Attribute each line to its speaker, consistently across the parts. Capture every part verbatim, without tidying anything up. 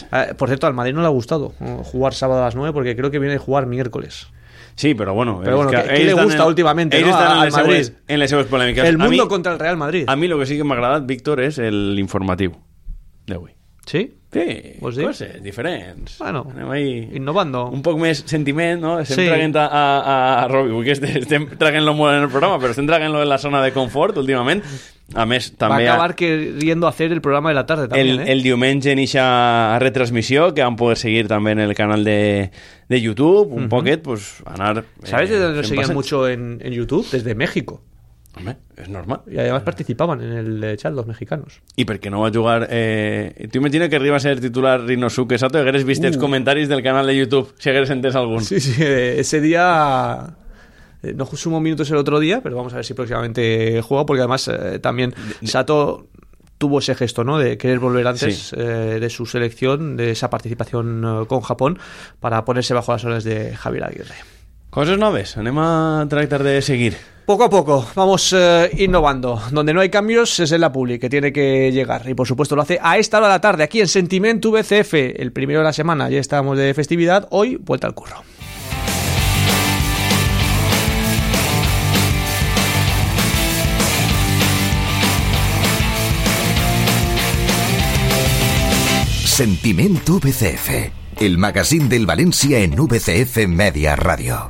Speaker 1: más.
Speaker 2: Eh, por cierto, al Madrid no le ha gustado jugar sábado a las nueve porque creo que viene a jugar miércoles.
Speaker 1: Sí, pero bueno.
Speaker 2: Pero bueno, ¿qué, ¿qué le gusta en, últimamente,
Speaker 1: ells
Speaker 2: no?
Speaker 1: estan
Speaker 2: al
Speaker 1: en
Speaker 2: Madrid?
Speaker 1: Seues, en les seues polèmiques.
Speaker 2: El mundo
Speaker 1: mi,
Speaker 2: contra el Real Madrid.
Speaker 1: A mi el que sí que m'ha agradat, Víctor, és l'informatiu d'avui.
Speaker 2: Sí?
Speaker 1: Sí,
Speaker 2: pues sí,
Speaker 1: coses diferents.
Speaker 2: Bueno,
Speaker 1: anem ahí
Speaker 2: innovando.
Speaker 1: Un poc més sentiment, no? Estem
Speaker 2: sí.
Speaker 1: traguent a, a, a Robbie, perquè estem traguent-lo molt en el programa, però estem traguent-lo en la zona de confort últimament. A més, també...
Speaker 2: Va acabar queriendo hacer el programa de la tarde también,
Speaker 1: el,
Speaker 2: ¿eh?
Speaker 1: El diumenge en eixa retransmissió, que van poder seguir també en el canal de, de YouTube, un uh-huh. poquet, pues, anar...
Speaker 2: ¿Sabes
Speaker 1: eh,
Speaker 2: de dónde nos seguían
Speaker 1: passet?
Speaker 2: mucho en, en YouTube? Desde México.
Speaker 1: Hombre, és normal.
Speaker 2: Y además participaban en el chat los mexicanos.
Speaker 1: I per què no va jugar... Eh... Tu imagina que arriba a ser titular Rinosuke Sato i hagueres vist uh. els comentaris del canal de YouTube, si hagueres entès algun.
Speaker 2: Sí, sí, ese día... No sumó minutos el otro día, pero vamos a ver si próximamente juega, porque además eh, también Sato tuvo ese gesto, ¿no? De querer volver antes sí. eh, de su selección, de esa participación eh, con Japón, para ponerse bajo las órdenes de Javier Aguirre.
Speaker 1: Coses noves, anem a tractar de seguir.
Speaker 2: Poco a poco, vamos eh, innovando. Donde no hay cambios es en la publi, que tiene que llegar. Y por supuesto lo hace a esta hora de la tarde, aquí en Sentiment V C F, el primero de la semana. Ya estábamos de festividad, hoy vuelta al curro.
Speaker 3: Sentiment V C F, el magazín del València en V C F Media Ràdio.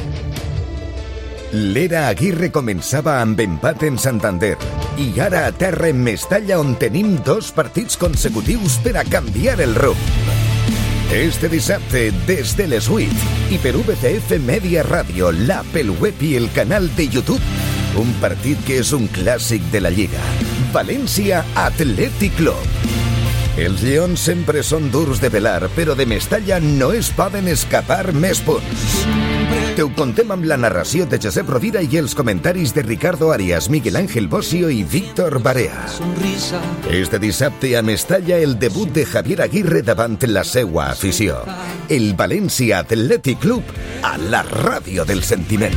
Speaker 3: L'era Aguirre començava amb empat en Santander i ara a terra en Mestalla, on tenim dos partits consecutius per a canviar el rumb. Este dissabte, des de les vuit, i per V C F Media Ràdio, l'app, el web i el canal de YouTube, un partit que és un clàssic de la Lliga. València Athletic Club. Els lleons sempre són durs de pelar, però de Mestalla no es poden escapar més punts. Te ho contem amb la narració de Josep Rovira i els comentaris de Ricardo Arias, Miguel Ángel Bosio i Víctor Barea. Este dissabte a Mestalla el debut de Javier Aguirre davant la seua afició. El València Athletic Club a la ràdio del sentiment.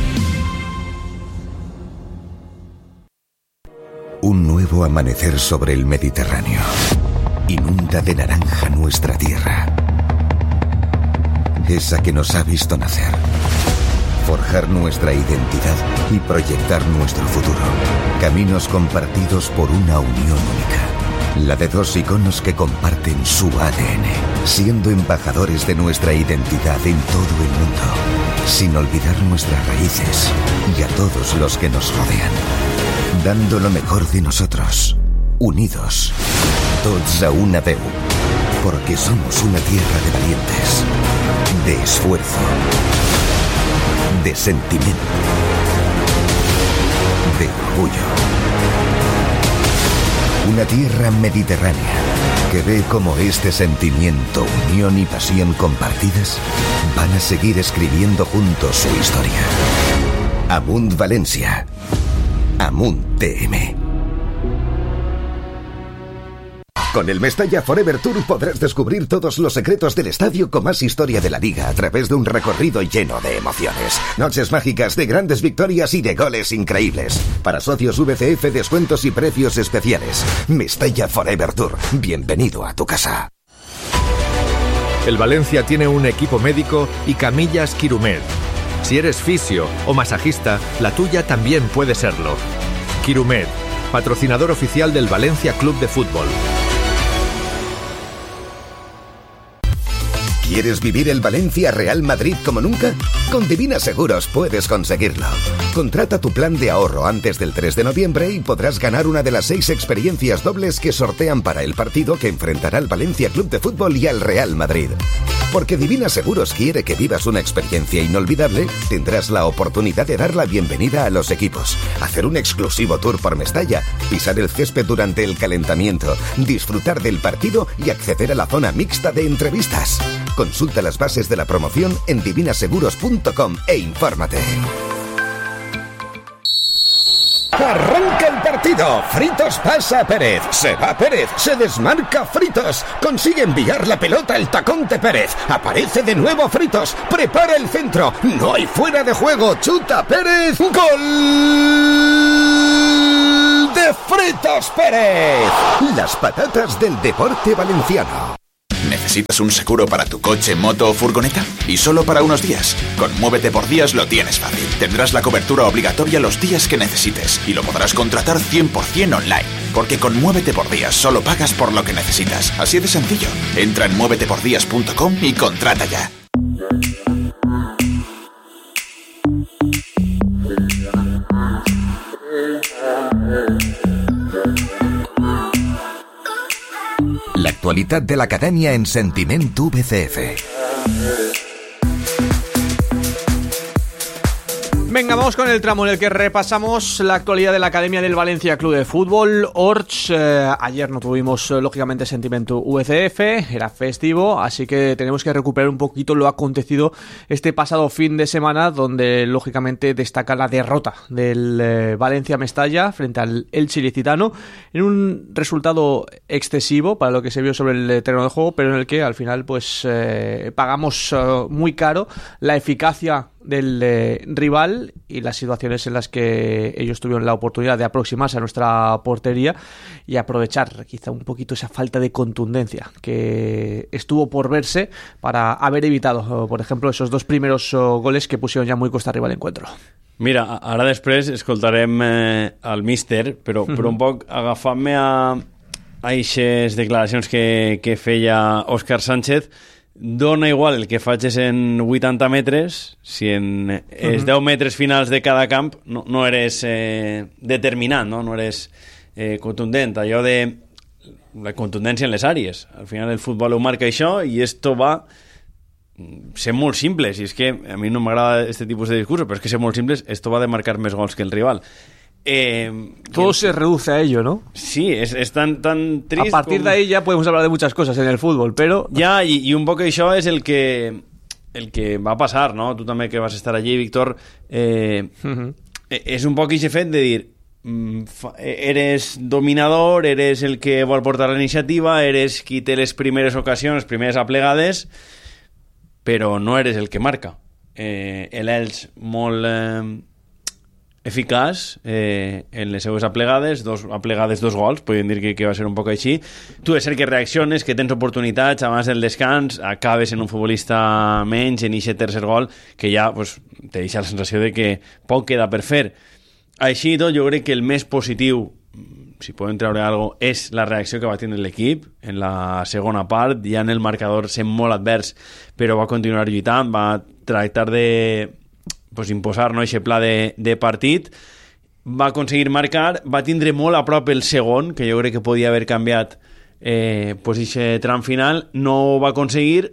Speaker 3: Un nuevo amanecer sobre el Mediterráneo. Inunda de naranja nuestra tierra, esa que nos ha visto nacer, forjar nuestra identidad y proyectar nuestro futuro. Caminos compartidos por una unión única, la de dos iconos que comparten su A D N, siendo embajadores de nuestra identidad en todo el mundo, sin olvidar nuestras raíces y a todos los que nos rodean, dando lo mejor de nosotros, unidos, tots a una veu, porque somos una tierra de valientes, de esfuerzo, de sentimiento, de orgullo. Una tierra mediterránea que ve como este sentimiento, unión y pasión compartidas van a seguir escribiendo juntos su historia. Amunt València, Amunt T M. Con el Mestalla Forever Tour podrás descubrir todos los secretos del estadio con más historia de la liga a través de un recorrido lleno de emociones. Noches mágicas de grandes victorias y de goles increíbles. Para socios V C F, descuentos y precios especiales. Mestalla Forever Tour. Bienvenido a tu casa.
Speaker 4: El Valencia tiene un equipo médico y camillas Quirumed. Si eres fisio o masajista, la tuya también puede serlo. Quirumed, patrocinador oficial del Valencia Club de Fútbol.
Speaker 3: ¿Quieres vivir el Valencia Real Madrid como nunca? Con Divina Seguros puedes conseguirlo. Contrata tu plan de ahorro antes del tres de noviembre y podrás ganar una de las seis experiencias dobles que sortean para el partido que enfrentará al Valencia Club de Fútbol y al Real Madrid. Porque Divina Seguros quiere que vivas una experiencia inolvidable, tendrás la oportunidad de dar la bienvenida a los equipos, hacer un exclusivo tour por Mestalla, pisar el césped durante el calentamiento, disfrutar del partido y acceder a la zona mixta de entrevistas. Consulta las bases de la promoción en divina seguros punto com e infórmate. Arranca el partido. Fritos pasa a Pérez. Se va Pérez. Se desmarca Fritos. Consigue enviar la pelota al tacón de Pérez. Aparece de nuevo Fritos. Prepara el centro. No hay fuera de juego. Chuta Pérez. ¡Gol de Fritos Pérez! Las patatas del deporte valenciano.
Speaker 5: ¿Necesitas un seguro para tu coche, moto o furgoneta? Y solo para unos días. Con Muévete por Días lo tienes fácil. Tendrás la cobertura obligatoria los días que necesites y lo podrás contratar cien por ciento online. Porque con Muévete por Días solo pagas por lo que necesitas. Así de sencillo. Entra en muévete por días punto com y contrata ya.
Speaker 3: L'actualitat de l'acadèmia en Sentiment U B C F.
Speaker 2: Venga, vamos con el tramo en el que repasamos la actualidad de la Academia del Valencia Club de Fútbol. Orch, eh, ayer no tuvimos, eh, lógicamente, Sentiment U B C F, era festivo, así que tenemos que recuperar un poquito lo acontecido este pasado fin de semana, donde, lógicamente, destaca la derrota del eh, Valencia Mestalla frente al Elche Ilicitano, en un resultado excesivo para lo que se vio sobre el terreno de juego, pero en el que, al final, pues eh, pagamos eh, muy caro la eficacia del eh, rival y las situaciones en las que ellos tuvieron la oportunidad de aproximarse a nuestra portería y aprovechar quizá un poquito esa falta de contundencia que estuvo por verse para haber evitado, por ejemplo, esos dos primeros oh, goles que pusieron ja muy costa arriba l'encuentro.
Speaker 1: Mira, ara després escoltarem eh, el míster, però, mm-hmm. però un poc agafant-me a aquestes declaracions que, que feia Òscar Sánchez. Dona igual el que facis en vuitanta metres, si en els deu metres finals de cada camp no, no eres eh, determinant, no, no eres eh, contundent. Allò de la contundència en les àrees. Al final el futbol ho marca això i esto va ser molt simples. I és que a mi no m'agrada este tipus de discursos, però és que ser molt simples, esto va de marcar més gols que el rival. Eh,
Speaker 2: Todo
Speaker 1: que,
Speaker 2: se reduce a ello, ¿no?
Speaker 1: Sí, es, es tan, tan triste.
Speaker 2: A partir com... de ahí ya podemos hablar de muchas cosas en el fútbol, pero...
Speaker 1: Ja, i, i un poc això és el que, el que va passar, no? Tu també que vas estar allí, Víctor, eh, uh-huh. és un poc aquest fet de dir eres dominador, eres el que vol portar la iniciativa, eres qui té les primeres ocasions, les primeres aplegades, però no eres el que marca. Eh, l'Elx molt... Eh, eficaç eh, en les seues aplegades, dos aplegades, dos gols, podríem dir que, que va ser un poc així. Tu és cert que reacciones, que tens oportunitats, abans del descans, acabes en un futbolista menys, en aquest tercer gol, que ja pues, te deixa la sensació de que poc queda per fer. Així i tot, jo crec que el més positiu, si podem treure alguna cosa, és la reacció que va tenir l'equip en la segona part, ja en el marcador sent molt advers, però va continuar lluitant, va tractar de... pues imposar no, aquest pla de, de partit, va aconseguir marcar, va tindre molt a prop el segon, que jo crec que podia haver canviat eh, pues aquest tram final, no ho va aconseguir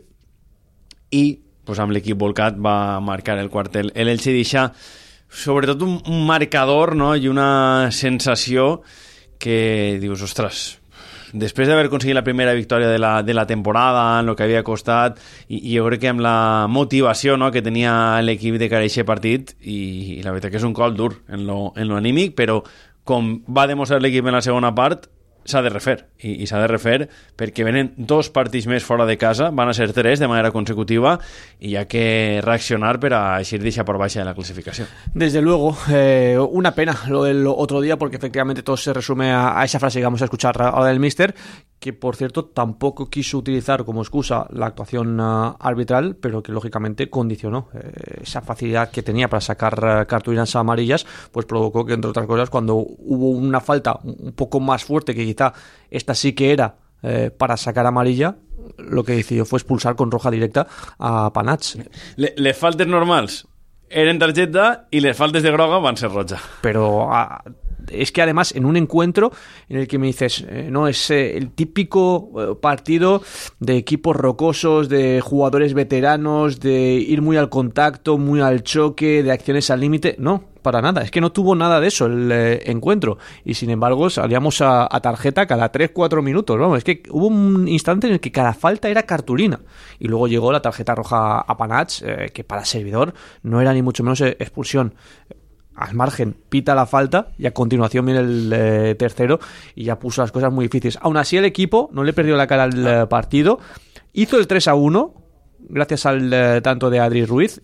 Speaker 1: i pues, amb l'equip volcat va marcar el quartel. El Elche deixa sobretot un, un marcador, no? I una sensació que dius, ostres, després d'haver aconseguit la primera victòria de la, de la temporada, en el que havia costat, i, i jo crec que amb la motivació, no, que tenia l'equip de cara a aquest partit, i, i la veritat que és un col dur en lo, en lo anímic, però com va demostrar l'equip en la segona part, s'ha de refer, i, i s'ha de refer perquè venen dos partits més fora de casa, van a ser tres de manera consecutiva, i hi ha que reaccionar per a eixir deixar por baixa de la clasificación.
Speaker 2: Desde luego, eh, una pena lo del otro día, porque efectivamente todo se resume a, a esa frase que vamos a escuchar ahora del míster, que por cierto tampoco quiso utilizar como excusa la actuación uh, arbitral, pero que lógicamente condicionó eh, esa facilidad que tenía para sacar uh, cartulinas amarillas, pues provocó que, entre otras cosas, cuando hubo una falta un poco más fuerte, que quizá esta sí que era eh, para sacar amarilla, lo que decidió fue expulsar con roja directa a Panach.
Speaker 1: Le, les faltes normals eren targeta y les faltes de groga van ser roja.
Speaker 2: Pero... A, es que además en un encuentro en el que me dices, eh, no es eh, el típico eh, partido de equipos rocosos, de jugadores veteranos, de ir muy al contacto, muy al choque, de acciones al límite, no, para nada, es que no tuvo nada de eso el eh, encuentro, y sin embargo salíamos a, a tarjeta cada tres cuatro minutos, vamos, es que hubo un instante en el que cada falta era cartulina, y luego llegó la tarjeta roja a Panach, eh, que para servidor no era ni mucho menos expulsión. Al margen, pita la falta y a continuación viene el eh, tercero y ya puso las cosas muy difíciles. Aún así el equipo no le perdió la cara al eh, partido, hizo el tres a uno gracias al eh, tanto de Adri Ruiz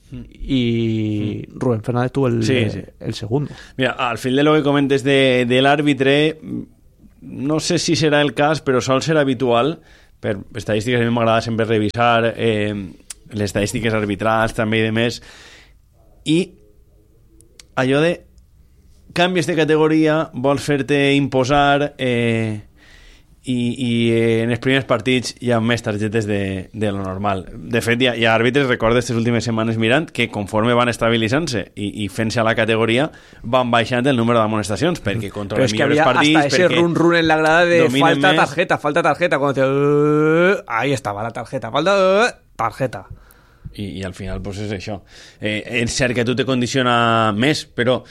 Speaker 2: y mm. Rubén Fernández tuvo el,
Speaker 1: sí,
Speaker 2: eh,
Speaker 1: sí.
Speaker 2: el segundo.
Speaker 1: Mira, al fin de lo que comentes de, del árbitro, no sé si será el cas, però sol ser habitual per estadístiques, a mi m'agrada sempre revisar eh, les estadístiques arbitrals també i de més, i allò de canvies de categoria, vols fer-te imposar eh, i, i eh, en els primers partits hi ha més targetes de, de lo normal. De fet, hi ha, hi ha àrbitres, recordo aquestes últimes setmanes mirant, que conforme van estabilitzant-se i, i fent-se a la categoria van baixant el número d'amonestacions perquè controlen
Speaker 2: es que
Speaker 1: millor els partits.
Speaker 2: Hasta ese run run en la grada de falta
Speaker 1: més.
Speaker 2: tarjeta, falta tarjeta, cuando te, uh, ahí estaba la tarjeta, falta uh, tarjeta.
Speaker 1: I, i al final pues és això. Eh, és cert que tu te condiciona més, però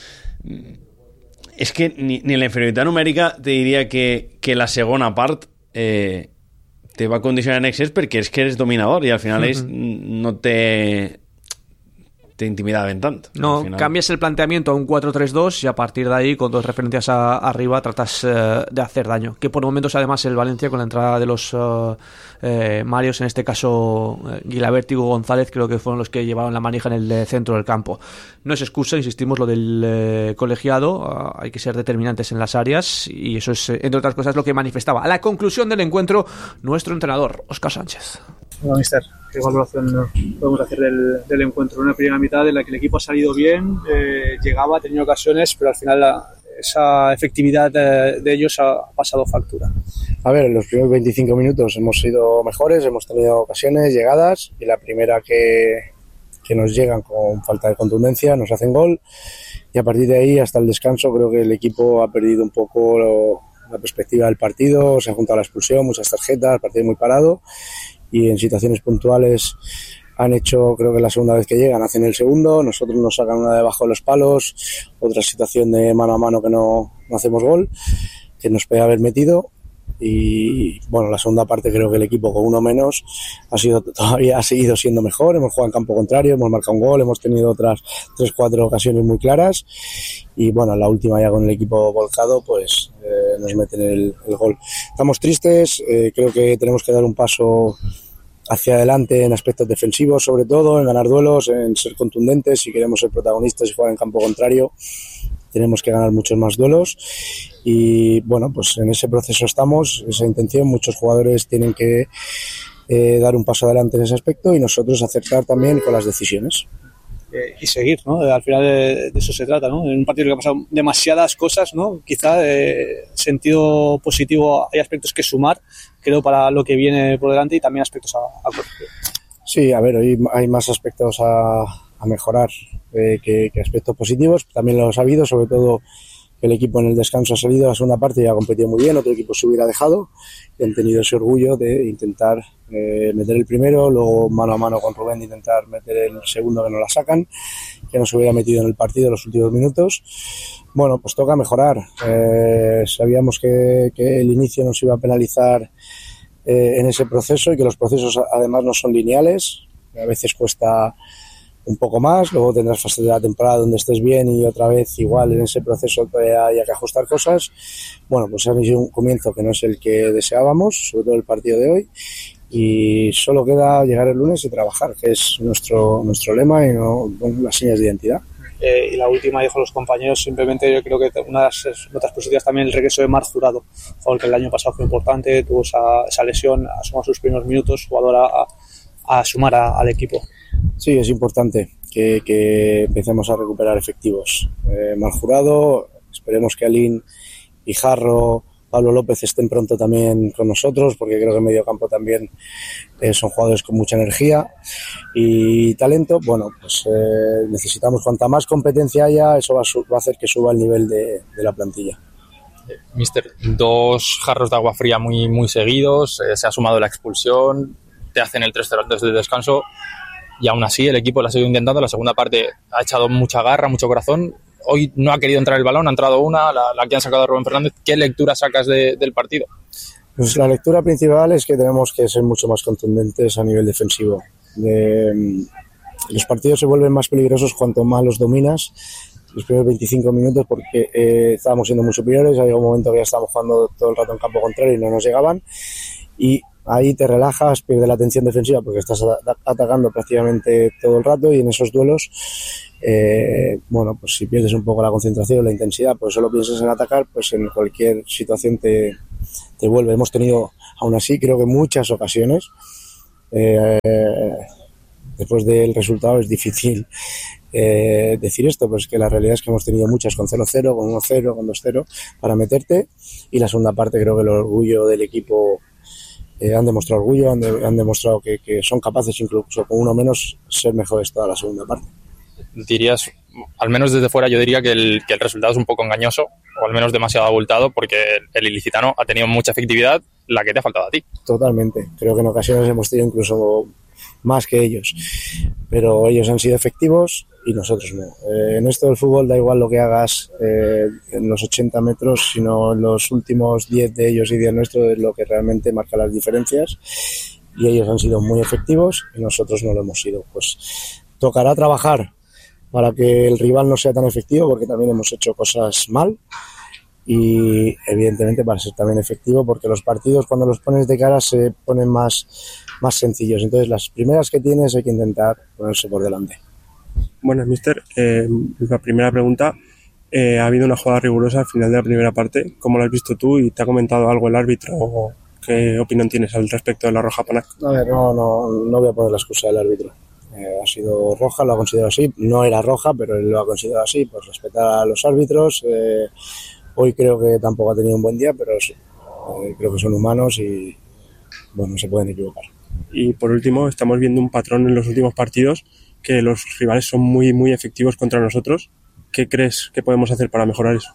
Speaker 1: és que ni, ni la inferioritat numèrica te diria que, que la segona part eh, te va condicionar en excés perquè és que eres dominador i al final ells mm-hmm. no te te intimidaven tant.
Speaker 2: No, cambias el planteamiento a un cuatro tres dos y a partir de ahí, con dos referencias a, arriba, tratas eh, de hacer daño. Que por momentos, además, el Valencia, con la entrada de los uh, eh, Marios, en este caso eh, Guilaberti y González, creo que fueron los que llevaron la manija en el eh, centro del campo. No es excusa, insistimos, lo del eh, colegiado, uh, hay que ser determinantes en las áreas y eso es, entre otras cosas, lo que manifestaba a la conclusión del encuentro nuestro entrenador, Óscar Sánchez.
Speaker 6: Bueno, mister, ¿qué valoración podemos hacer del, del encuentro? Una primera mitad en la que el equipo ha salido bien, eh, llegaba, ha tenido ocasiones, pero al final la, esa efectividad de, de ellos ha pasado factura.
Speaker 7: A ver, en los primeros veinticinco minutos hemos sido mejores, hemos tenido ocasiones, llegadas, y la primera que, que nos llegan con falta de contundencia nos hacen gol, y a partir de ahí hasta el descanso creo que el equipo ha perdido un poco lo, la perspectiva del partido, se ha juntado la expulsión, muchas tarjetas, el partido muy parado, y en situaciones puntuales han hecho, creo que la segunda vez que llegan hacen el segundo, nosotros nos sacan una debajo de los palos, otra situación de mano a mano que no, no hacemos gol, que nos puede haber metido, y bueno, la segunda parte creo que el equipo con uno menos ha sido todavía ha seguido siendo mejor, hemos jugado en campo contrario, hemos marcado un gol, hemos tenido otras tres cuatro ocasiones muy claras, y bueno, la última ya con el equipo volcado pues eh, nos meten el, el gol. Estamos tristes, eh, creo que tenemos que dar un paso hacia adelante en aspectos defensivos, sobre todo en ganar duelos, en ser contundentes. Si queremos ser protagonistas y jugar en campo contrario tenemos que ganar muchos más duelos, y bueno, pues en ese proceso estamos, esa intención. Muchos jugadores tienen que eh, dar un paso adelante en ese aspecto, y nosotros acertar también con las decisiones.
Speaker 6: Eh, y seguir, ¿no? Al final de, de eso se trata, ¿no? En un partido que ha pasado demasiadas cosas, ¿no? Quizá eh, sentido positivo, hay aspectos que sumar, creo, para lo que viene por delante, y también aspectos a, a corregir.
Speaker 7: Sí, a ver, hoy hay más aspectos a, a mejorar eh, que, que aspectos positivos. También los ha habido, sobre todo que el equipo en el descanso ha salido a la segunda parte y ha competido muy bien, otro equipo se hubiera dejado, y han tenido ese orgullo de intentar eh, meter el primero, luego mano a mano con Rubén de intentar meter el segundo, que no la sacan, que no se hubiera metido en el partido en los últimos minutos. Bueno, pues toca mejorar. Eh, sabíamos que, que el inicio nos iba a penalizar eh, en ese proceso, y que los procesos además no son lineales, a veces cuesta un poco más, luego tendrás fases de la temporada donde estés bien y otra vez igual en ese proceso haya que ajustar cosas. Bueno, pues ha sido un comienzo que no es el que deseábamos, sobre todo el partido de hoy, y solo queda llegar el lunes y trabajar, que es nuestro nuestro lema y no, bueno, las señas de identidad.
Speaker 6: Eh, y la última, dijo los compañeros, simplemente yo creo que una de las notas positivas también el regreso de Marc Jurado, jugador que el año pasado fue importante, tuvo esa, esa lesión, ha sumado sus primeros minutos, jugador a, a, a sumar a, al equipo.
Speaker 7: Sí, es importante que, que empecemos a recuperar efectivos. Eh, Marc Jurado, esperemos que Alín y Jarro, Pablo López estén pronto también con nosotros, porque creo que en medio campo también eh, son jugadores con mucha energía y talento. Bueno, pues eh, necesitamos, cuanta más competencia haya, eso va a, va a hacer que suba el nivel de, de la plantilla.
Speaker 8: Mister, dos jarros de agua fría muy, muy seguidos, eh, se ha sumado la expulsión, te hacen el tres cero antes del descanso, y aún así el equipo lo ha seguido intentando. La segunda parte ha echado mucha garra, mucho corazón. Hoy no ha querido entrar el balón, ha entrado una, la, la que han sacado a Rubén Fernández. ¿Qué lectura sacas de, del partido?
Speaker 7: Pues la lectura principal es que tenemos que ser mucho más contundentes a nivel defensivo. De, los partidos se vuelven más peligrosos cuanto más los dominas los primeros veinticinco minutos, porque eh, estábamos siendo muy superiores. Había un momento que ya estábamos jugando todo el rato en campo contrario y no nos llegaban, y ahí te relajas, pierdes la atención defensiva porque estás atacando prácticamente todo el rato, y en esos duelos eh, bueno, pues si pierdes un poco la concentración, la intensidad, pues solo piensas en atacar, pues en cualquier situación te, te vuelve. Hemos tenido, aún así, creo que muchas ocasiones, eh, después del resultado es difícil eh, decir esto, pues que la realidad es que hemos tenido muchas con cero cero, con uno cero, con dos cero para meterte, y la segunda parte creo que el orgullo del equipo, eh, han demostrado orgullo, han, de, han demostrado que, que son capaces incluso con uno menos ser mejores toda la segunda parte.
Speaker 8: Dirías, al menos desde fuera yo diría que el, que el resultado es un poco engañoso, o al menos demasiado abultado, porque el ilicitano ha tenido mucha efectividad, la que te ha faltado a ti.
Speaker 7: Totalmente, creo que en ocasiones hemos tenido incluso más que ellos, pero ellos han sido efectivos y nosotros no. Eh, en esto del fútbol da igual lo que hagas eh, en los ochenta metros, sino en los últimos diez de ellos y diez nuestros es lo que realmente marca las diferencias, y ellos han sido muy efectivos y nosotros no lo hemos sido. Pues tocará trabajar para que el rival no sea tan efectivo, porque también hemos hecho cosas mal, y evidentemente para ser también efectivo, porque los partidos cuando los pones de cara se ponen más, más sencillos. Entonces las primeras que tienes hay que intentar ponerse por delante.
Speaker 9: Buenas, mister. Eh, la primera pregunta, eh, ha habido una jugada rigurosa al final de la primera parte. ¿Cómo lo has visto tú y te ha comentado algo el árbitro? ¿O qué opinión tienes al respecto de la roja Panac?
Speaker 7: A ver, no, no, no voy a poner la excusa del árbitro. Eh, ha sido roja, lo ha considerado así. No era roja, pero él lo ha considerado así, pues respetar a los árbitros. Eh, hoy creo que tampoco ha tenido un buen día, pero sí, eh, creo que son humanos y bueno, se pueden equivocar.
Speaker 9: Y por último, estamos viendo un patrón en los últimos partidos, que los rivales son muy, muy efectivos contra nosotros. ¿Qué crees que podemos hacer para mejorar eso?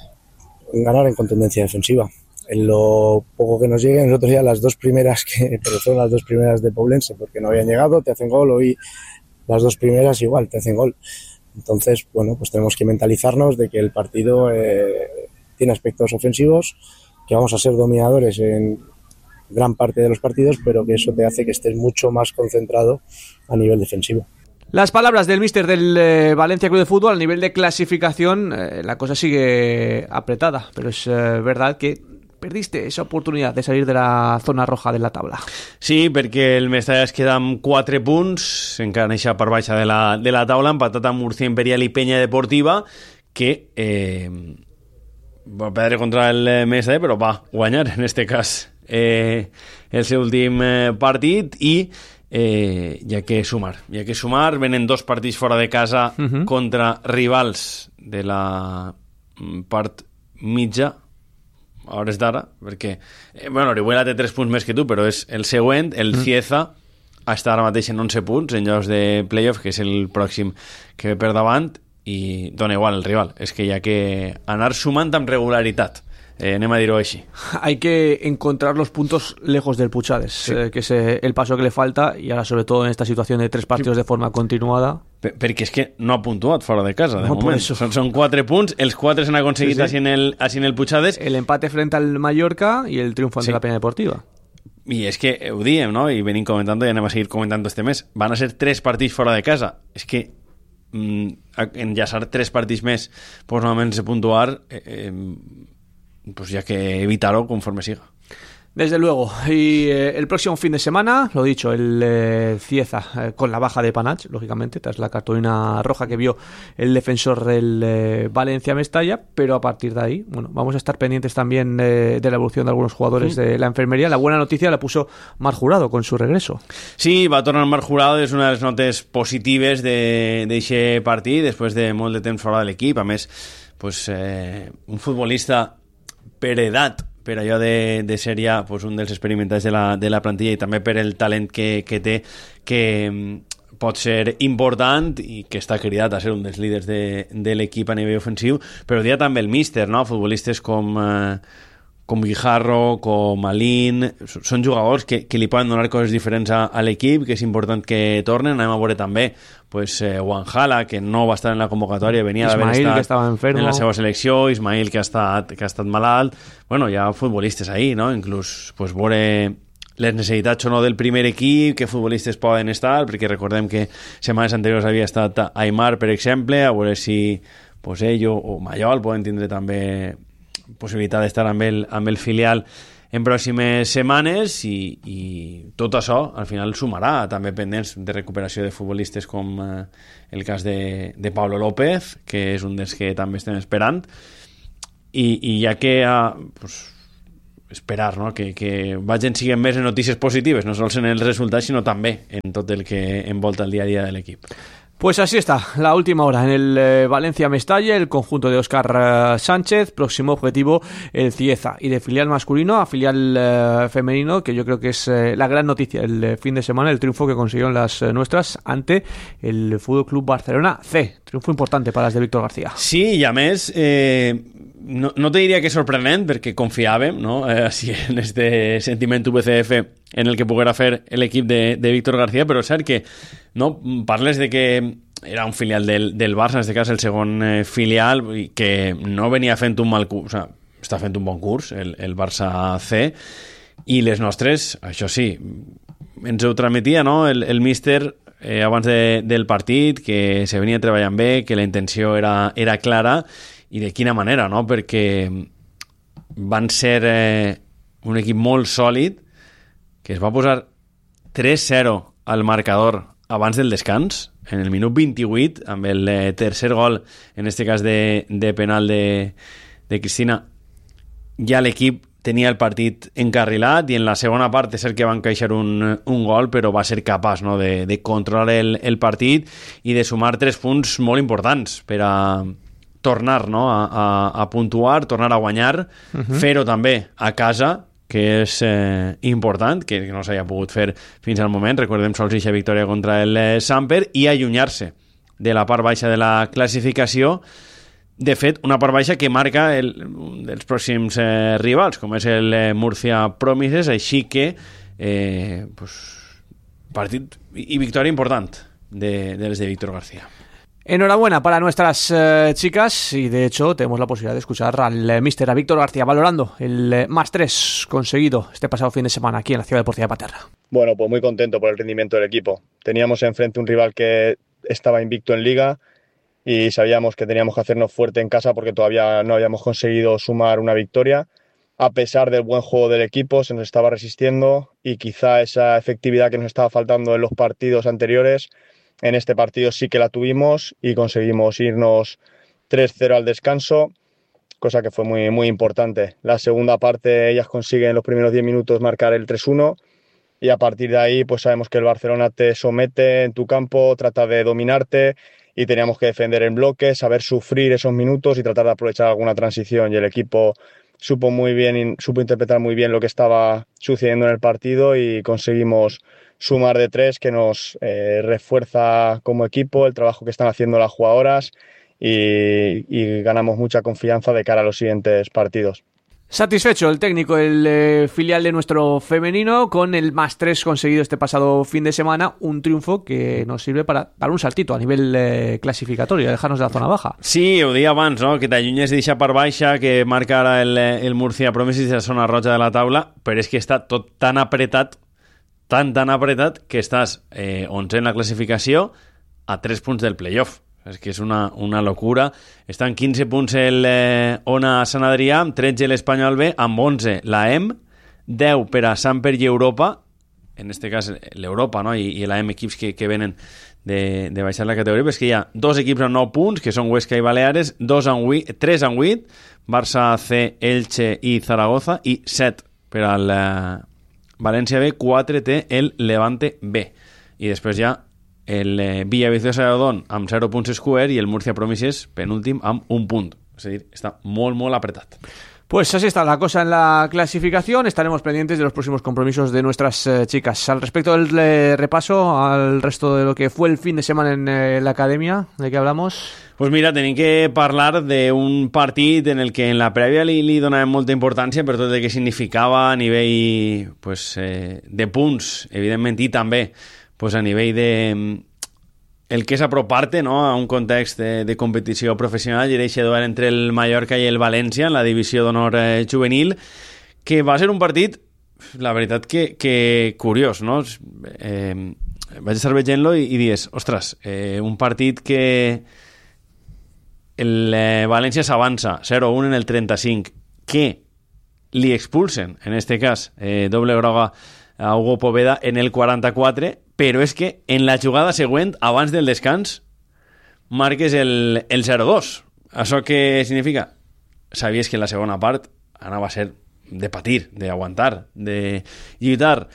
Speaker 7: Ganar en contundencia defensiva. En lo poco que nos llegue, nosotros ya las dos primeras, que pero son las dos primeras de Poblense, porque no habían llegado, te hacen gol, hoy las dos primeras igual, te hacen gol. Entonces, bueno, pues tenemos que mentalizarnos de que el partido eh, tiene aspectos ofensivos, que vamos a ser dominadores en gran parte de los partidos, pero que eso te hace que estés mucho más concentrado a nivel defensivo.
Speaker 2: Las palabras del míster del eh, Valencia Club de Fútbol. A nivel de clasificación, eh, la cosa sigue apretada, pero es eh, verdad que perdiste esa oportunidad de salir de la zona roja de la tabla.
Speaker 1: Sí, perquè el Mestalla es queda amb quatre punts, encara neixa per baixa de la, de la taula, empatat amb Murcia Imperial i Peña Deportiva, que eh, va perdre contra el Mestalla, però va guanyar, en este cas, eh, el seu últim eh, partit, i eh, hi ha que sumar. Hi ha que sumar, venen dos partits fora de casa uh-huh. contra rivals de la part mitja, a hores d'ara, perquè eh, bueno, Orihuela té tres punts més que tu, però és el següent, el mm. Cieza està ara mateix en onze punts en llocs de playoff, que és el pròxim que ve per davant, i dona igual el rival, és que hi ha que anar sumant amb regularitat. Eh, anem a dir-ho així.
Speaker 2: Hay que encontrar los puntos lejos del Puchades, sí. eh, que es eh, el paso que le falta, y ahora sobre todo en esta situación de tres partidos sí. de forma continuada.
Speaker 1: Per perquè és que no ha puntuat fora de casa, de
Speaker 2: no,
Speaker 1: moment. Són, són quatre punts, els quatre s'han aconseguit sí, sí. Així, en el, així en el Puchades.
Speaker 2: El empate frente al Mallorca y el triunfo ante sí. la Peña Deportiva.
Speaker 1: I és que ho diem, no? I venim comentant i anem a seguir comentant este mes. Van a ser tres partits fora de casa. És que mm, enllaçar tres partits més, pues normalment se puntuar, eh, eh, pues ya que evitarlo conforme siga.
Speaker 2: Desde luego. Y eh, el próximo fin de semana, lo dicho, el eh, Cieza eh, con la baja de Panach, lógicamente, tras la cartulina roja que vio el defensor del eh, Valencia Mestalla, pero a partir de ahí, bueno, vamos a estar pendientes también eh, de la evolución de algunos jugadores sí. de la enfermería. La buena noticia la puso Marc Jurado con su regreso.
Speaker 1: Sí, va a tornar Marc Jurado, és una de les notes positives d'aquest partit, després de molt de temps fora de l'equip. A més, pues, eh, un futbolista per edat, per allò de, de ser ja pues, un dels experimentats de la, de la plantilla, i també per el talent que, que té, que pot ser important i que està cridat a ser un dels líders de, de l'equip a nivell ofensiu, però dia també el míster, no? Futbolistes com, eh, com Guijarro, com Alín, són jugadors que, que li poden donar coses diferents a, a l'equip, que és important que tornen. Anem a veure també pues, eh, Wanjala, que no va estar en la convocatòria, venia d'haver estat en la seva selecció, Ismail, que ha estat, que ha estat malalt. Bueno, hi ha futbolistes ahí, no? Inclús pues, veure les necessitats o no del primer equip, que futbolistes poden estar, perquè recordem que setmanes anteriors havia estat Aimar, per exemple, a veure si pues, ell o, o Mayol poden tindre també possibilitat d'estar amb el, amb el filial en pròximes setmanes, i, i tot això al final sumarà també pendents de recuperació de futbolistes com eh, el cas de, de Pablo López, que és un dels que també estem esperant, i, i ja que eh, pues, esperar, no? que, que vagin siguent més en notícies positives, no sols en els resultats, sinó també en tot el que envolta el dia a dia de l'equip.
Speaker 2: Pues así está, la última hora en el eh, Valencia-Mestalla, el conjunto de Óscar eh, Sánchez, próximo objetivo el Cieza, y de filial masculino a filial eh, femenino, que yo creo que es eh, la gran noticia el eh, fin de semana, el triunfo que consiguieron las eh, nuestras ante el Fútbol Club Barcelona C, triunfo importante para las de Víctor García.
Speaker 1: Sí, i a més, eh, no, no te diria que és sorprenent, perquè confiàvem, no? eh, així en este sentiment U B C F en el que poguera fer l'equip de, de Víctor García, però és cert que no parles de que era un filial del, del Barça, en aquest cas el segon eh, filial, i que no venia fent un mal curs, o sigui, està fent un bon curs, el, el Barça C, i les nostres, això sí, ens ho transmetia, no?, el, el míster eh, abans de, del partit, que se venia treballant bé, que la intenció era, era clara, i de quina manera, no?, perquè van ser eh, un equip molt sòlid, que es va posar tres zero al marcador abans del descans, en el minut vint-i-vuit, amb el eh, tercer gol, en este cas de, de penal de, de Cristina, ja l'equip tenia el partit encarrilat, i en la segona part és cert que van caixar un, un gol, però va ser capaç, no?, de, de controlar el, el partit i de sumar tres punts molt importants per a tornar, no?, a, a, a puntuar, tornar a guanyar, uh-huh. fer-ho també a casa, que és eh, important, que no s'haya pogut fer fins al moment. Recordem sols eixa victòria contra el eh, Samper, i allunyar-se de la part baixa de la classificació. De fet, una part baixa que marca el, un dels pròxims eh, rivals, com és el eh, Murcia Promises, així que eh, pues, partit i victòria important de, de les de Víctor García.
Speaker 2: Enhorabuena para nuestras eh, chicas, y de hecho tenemos la posibilidad de escuchar al eh, míster a Víctor García valorando el eh, más tres conseguido este pasado fin de semana aquí en la Ciudad Deportiva de Paterna.
Speaker 10: Bueno, pues muy contento por el rendimiento del equipo. Teníamos enfrente un rival que estaba invicto en Liga y sabíamos que teníamos que hacernos fuerte en casa porque todavía no habíamos conseguido sumar una victoria. A pesar del buen juego del equipo, se nos estaba resistiendo, y quizá esa efectividad que nos estaba faltando en los partidos anteriores, en este partido sí que la tuvimos y conseguimos irnos tres cero al descanso, cosa que fue muy, muy importante. La segunda parte ellas consiguen en los primeros diez minutos marcar el tres uno, y a partir de ahí pues sabemos que el Barcelona te somete en tu campo, trata de dominarte, y teníamos que defender en bloque, saber sufrir esos minutos y tratar de aprovechar alguna transición, y el equipo supo muy bien, supo interpretar muy bien lo que estaba sucediendo en el partido, y conseguimos sumar de tres, que nos eh, refuerza como equipo el trabajo que están haciendo las jugadoras, y, y ganamos mucha confianza de cara a los siguientes partidos.
Speaker 2: Satisfecho el técnico, el eh, filial de nuestro femenino, con el más tres conseguido este pasado fin de semana, un triunfo que nos sirve para dar un saltito a nivel eh, clasificatorio, dejarnos de la zona baja.
Speaker 1: Sí, ho deia abans, no?, que t'allunyes d'eixa part baixa, que marca ara el, el Murcia Promises de la zona roja de la taula, però és que està tot tan apretat, tan tan apretat, que estàs eh, onzè en la classificació a tres punts del playoff. És que és una, una locura. Estan quinze punts el eh, Ona Sant Adrià, amb tretze l'Espanyol B, amb onze la E M, deu per a Samper i Europa, en este cas l'Europa, no?, i, i la E M equips que, que venen de, de baixar la categoria, però és que hi ha dos equips amb nou punts, que són Huesca i Baleares, dos amb huit, tres amb huit, Barça C, Elche i Zaragoza, i set per al eh, València B, quatre té el Levante B. I després ja el eh, Villaviciosa de Odón amb zero punts square i el Murcia Promises penúltim amb un punt. És a dir, està molt, molt apretat.
Speaker 2: Pues así está la cosa en la clasificación. Estaremos pendientes de los próximos compromisos de nuestras eh, chicas. Al respecto del eh, repaso al resto de lo que fue el fin de semana en eh, la academia, ¿de qué hablamos?
Speaker 1: Pues mira, tenim que parlar d'un partit en el que en la prèvia li, li donàvem molta importància per tot el que significava a nivell pues, eh, de punts, evidentment, i també pues, a nivell de el que és apropar-te, no?, a un context de, de competició professional, i eixe duel entre el Mallorca i el València en la divisió d'honor eh, juvenil, que va ser un partit, la veritat que, que curiós, no? Eh, vaig estar veient-lo i, i dius, ostres, eh, un partit que el eh, València s'avança zero a un en el trenta-cinc, que li expulsen, en este cas, eh, doble groga a Hugo Poveda en el quaranta-quatre, però és que en la jugada següent, abans del descans, marques el, el zero dos. Això què significa? Sabies que en la segona part anava a ser de patir, de aguantar, de lluitar,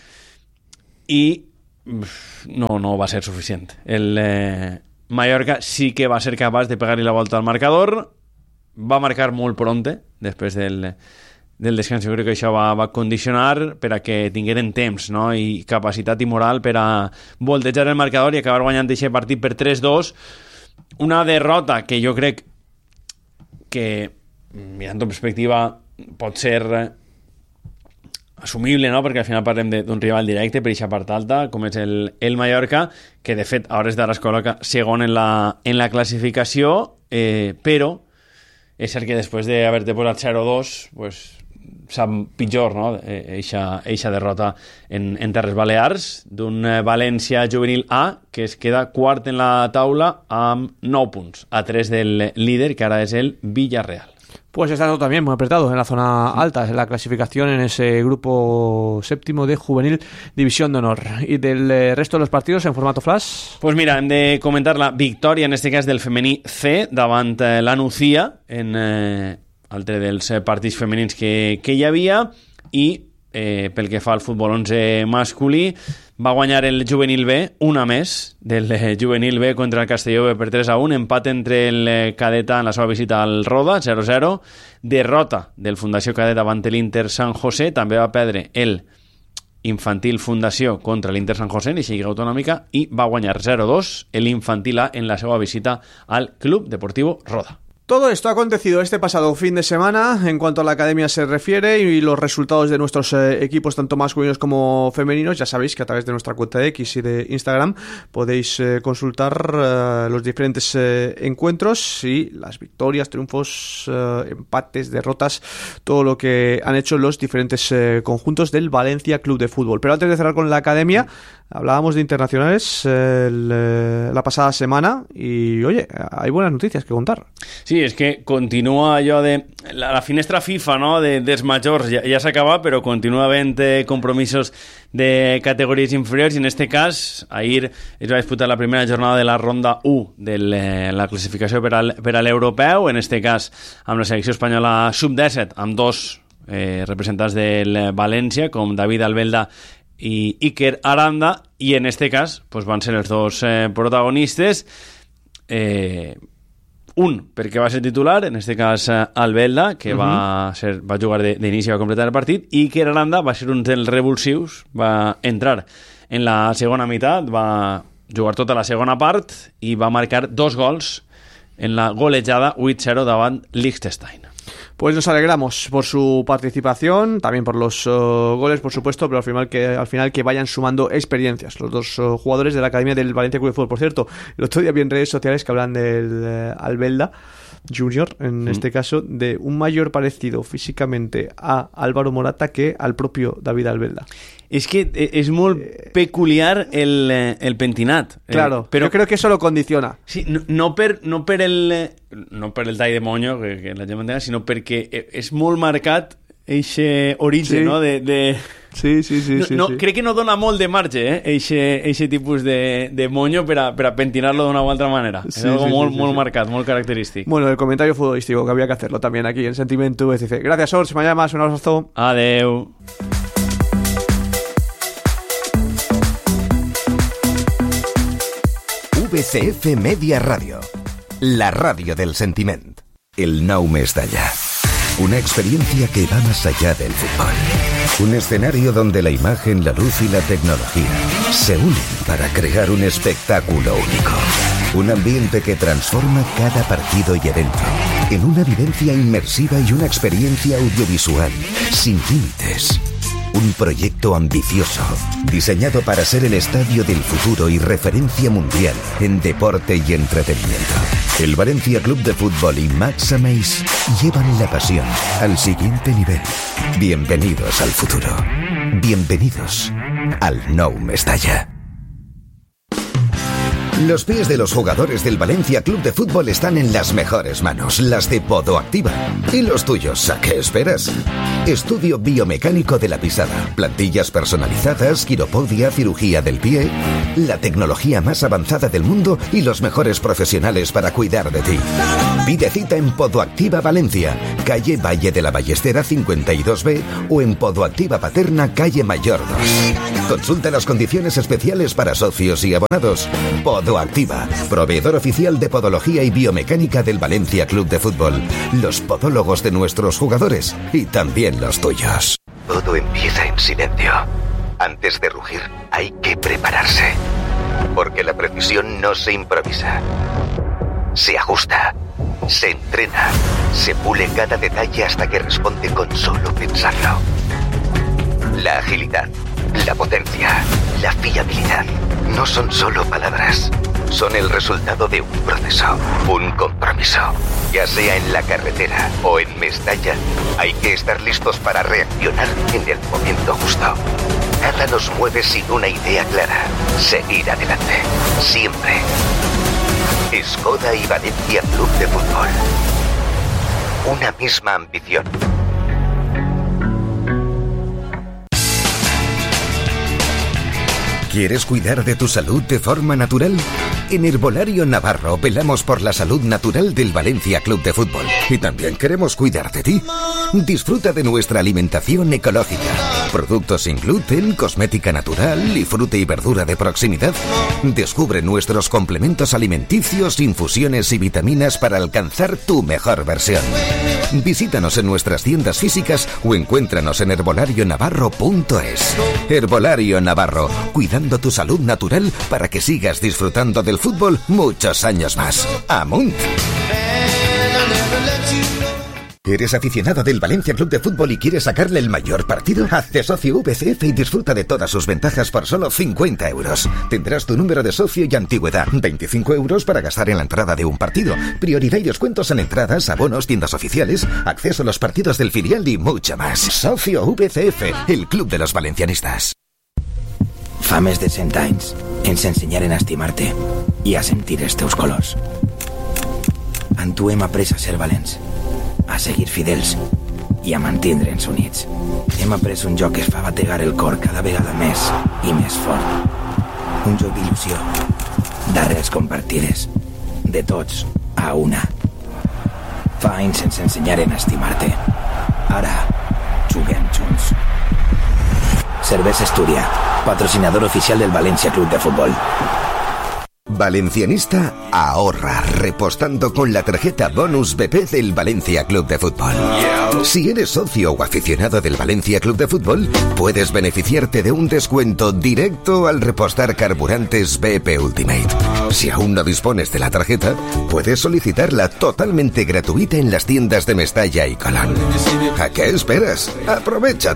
Speaker 1: i no, no va a ser suficient. El eh, Mallorca sí que va ser capaç de pegar-li la volta al marcador, va marcar molt pronte, després del, del descans. Jo crec que això va, va condicionar per a que tingueren temps, no? I capacitat i moral per a voltejar el marcador i acabar guanyant aquest partit per tres dos. Una derrota que jo crec que, mirant en perspectiva, pot ser assumible, no? Perquè al final parlem d'un rival directe per aquesta part alta, com és el, el Mallorca, que de fet a hores d'ara es col·loca segon en la, en la classificació, eh, però és cert que després d'haver-te posat zero dos, pues, sap pitjor, no? Eixa, eixa derrota en, en Terres Balears d'un València Juvenil A que es queda quart en la taula amb nou punts, a tres del líder, que ara és el Villarreal.
Speaker 2: Pues está todo también muy apretado en la zona alta, en la clasificación en ese grupo séptimo de Juvenil División de Honor. ¿Y del eh, resto de los partidos en formato flash?
Speaker 1: Pues mira, hem de comentar la victòria, en este cas del femení C, davant eh, la Nucía, en eh, altre dels eh, partits femenins que, que hi havia, i eh, pel que fa al futbol onze masculí, va guanyar el Juvenil B, una més del eh, Juvenil B contra el Castelló B per tres a un, empat entre el eh, Cadeta en la seva visita al Roda, zero zero, derrota del Fundació Cadet davant l'Inter San José, també va perdre el Infantil Fundació contra l'Inter San José en aquesta lliga autonòmica, i va guanyar zero dos l'Infantil A en la seva visita al Club Deportivo Roda.
Speaker 2: Todo esto ha acontecido este pasado fin de semana en cuanto a la academia se refiere, y los resultados de nuestros eh, equipos tanto masculinos como femeninos. Ya sabéis que a través de nuestra cuenta de X y de Instagram podéis eh, consultar eh, los diferentes eh, encuentros y las victorias, triunfos, eh, empates, derrotas, todo lo que han hecho los diferentes eh, conjuntos del Valencia Club de Fútbol. Pero antes de cerrar con la academia, hablábamos de internacionales eh, el, eh, la pasada semana y, oye, hay buenas noticias que contar.
Speaker 1: Sí, és que continua allò de... La, la finestra FIFA, no?, de, dels majors ja, ja s'ha acabat, però continua havent eh, compromisos de categories inferiors, i en este cas, ahir es va disputar la primera jornada de la ronda u de la classificació per, al, per a l'europeu, en este cas amb la selecció espanyola sub disset, amb dos eh, representants del València, com David Albelda i Iker Aranda, i en este cas pues, van ser els dos eh, protagonistes. Eh, un perquè va ser titular, en este cas Albelda, que uh-huh. va, ser, va jugar d'inici i va completar el partit, i Iker Aranda va ser un dels revulsius, va entrar en la segona meitat, va jugar tota la segona part i va marcar dos gols en la golejada vuit cero davant Liechtenstein.
Speaker 2: Pues nos alegramos por su participación, también por los uh, goles, por supuesto, pero al final, que, al final que vayan sumando experiencias los dos uh, jugadores de la Academia del Valencia Club de Fútbol. Por cierto, el otro día vi en redes sociales que hablan del uh, Albelda Junior, en mm. este caso, de un mayor parecido físicamente a Álvaro Morata que al propio David Albelda.
Speaker 1: És que és molt peculiar el, el pentinat.
Speaker 2: Claro,
Speaker 1: eh, però
Speaker 2: yo creo que eso lo condiciona.
Speaker 1: Sí, no, no, per, no per el no per el tall de monyo, que, que la gent m'entén, sinó perquè és molt marcat eixe origen,
Speaker 2: sí.
Speaker 1: no? De, de...
Speaker 2: Sí, sí, sí,
Speaker 1: no,
Speaker 2: sí,
Speaker 1: no,
Speaker 2: sí.
Speaker 1: Crec que no dona molt de marge, eh? Eixe, eixe tipus de, de monyo per a, per a pentinar-lo d'una o altra manera. Sí, és algo sí, molt, sí, molt sí. marcat, molt característic.
Speaker 2: Bueno, el comentario futbolístico, que había que hacerlo también aquí en Sentimiento. Dice, gracias, Ors, me llamas, un abrazo.
Speaker 1: Adeu.
Speaker 3: V C F Media Radio, la radio del sentiment. El Nou Mestalla. Una experiencia que va más allá del fútbol. Un escenario donde la imagen, la luz y la tecnología se unen para crear un espectáculo único. Un ambiente que transforma cada partido y evento en una vivencia inmersiva y una experiencia audiovisual sin límites. Un proyecto ambicioso, diseñado para ser el estadio del futuro y referencia mundial en deporte y entretenimiento. El Valencia Club de Fútbol y Max Ameis llevan la pasión al siguiente nivel. Bienvenidos al futuro. Bienvenidos al Nou Mestalla. Los pies de los jugadores del Valencia Club de Fútbol están en las mejores manos, las de Podoactiva. ¿Y los tuyos? ¿A qué esperas? Estudio biomecánico de la pisada, plantillas personalizadas, quiropodia, cirugía del pie, la tecnología más avanzada del mundo y los mejores profesionales para cuidar de ti. Pide cita en Podoactiva Valencia, calle Valle de la Ballestera cincuenta y dos B o en Podoactiva Paterna, calle Mayor dos. Consulta las condiciones especiales para socios y abonados. Podoactiva, proveedor oficial de podología y biomecánica del Valencia Club de Fútbol. Los podólogos de nuestros jugadores y también los tuyos.
Speaker 11: Todo empieza en silencio. Antes de rugir, hay que prepararse. Porque la precisión no se improvisa. Se ajusta, se entrena, se pule cada detalle hasta que responde con solo pensarlo. La agilidad, la potencia, la fiabilidad no son solo palabras. Son el resultado de un proceso, un compromiso. Ya sea en la carretera o en Mestalla, hay que estar listos para reaccionar en el momento justo. Nada nos mueve sin una idea clara. Seguir adelante, siempre. Skoda y Valencia Club de Fútbol. Una misma ambición.
Speaker 3: ¿Quieres cuidar de tu salud de forma natural? En Herbolario Navarro velamos por la salud natural del Valencia Club de Fútbol. Y también queremos cuidar de ti. Disfruta de nuestra alimentación ecológica. Productos sin gluten, cosmética natural y fruta y verdura de proximidad. Descubre nuestros complementos alimenticios, infusiones y vitaminas para alcanzar tu mejor versión. Visítanos en nuestras tiendas físicas o encuéntranos en herbolario navarro punto es. Herbolario Navarro, cuidando tu salud natural para que sigas disfrutando del fútbol muchos años más. ¡Amunt! ¿Eres aficionado del Valencia Club de Fútbol y quieres sacarle el mayor partido? Hazte socio V C F y disfruta de todas sus ventajas por solo cincuenta euros. Tendrás tu número de socio y antigüedad. veinticinco euros para gastar en la entrada de un partido. Prioridad y descuentos en entradas, abonos, tiendas oficiales, acceso a los partidos del filial y mucho más. Socio V C F, el club de los valencianistas.
Speaker 12: Fa més de cent anys ens ensenyaren a estimar-te i a sentir els teus colors. En tu hem après a ser valents, a seguir fidels i a mantindre'ns units. Hem après un joc que es fa bategar el cor cada vegada més i més fort. Un joc d'il·lusió, d'arrels compartides, de tots a una. Fa anys ens ensenyaren a estimar-te. Ara juguem junts. Cervesa Esturia, patrocinador oficial del Valencia Club de Fútbol.
Speaker 3: Valencianista ahorra repostando con la tarjeta Bonus B P del Valencia Club de Fútbol. Si eres socio o aficionado del Valencia Club de Fútbol, puedes beneficiarte de un descuento directo al repostar carburantes B P Ultimate. Si aún no dispones de la tarjeta, puedes solicitarla totalmente gratuita en las tiendas de Mestalla y Colón. ¿A qué esperas? ¡Aprovecha!